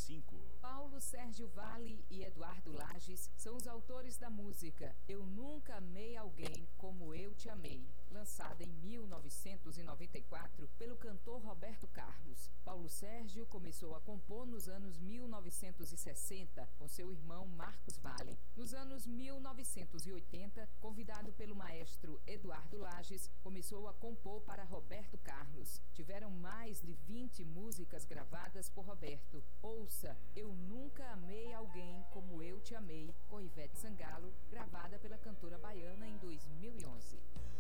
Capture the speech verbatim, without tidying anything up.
cinco. Paulo Sérgio Vale e Eduardo Lages são os autores da música Eu Nunca Amei Alguém Como Eu Te Amei, lançada em mil novecentos e noventa e quatro pelo cantor Roberto Carlos. Paulo Sérgio começou a compor nos anos mil novecentos e sessenta com seu irmão Marcos Vale. Nos anos mil novecentos e oitenta, convidado pelo maestro Eduardo Lages, começou a compor para Roberto Carlos. Tiveram mais de vinte músicas gravadas por Roberto. Ouça Eu Nunca Amei Alguém Como Eu Te Amei, com Ivete Sangalo, gravada pela cantora baiana em dois mil e onze.